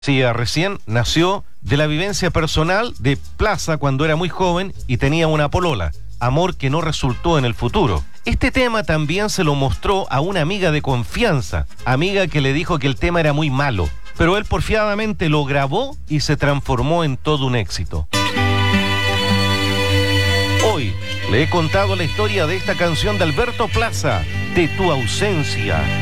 Sí, recién nació de la vivencia personal de Plaza cuando era muy joven y tenía una polola, amor que no resultó en el futuro. Este tema también se lo mostró a una amiga de confianza, amiga que le dijo que el tema era muy malo, pero él porfiadamente lo grabó y se transformó en todo un éxito. Hoy le he contado la historia de esta canción de Alberto Plaza, De tu ausencia.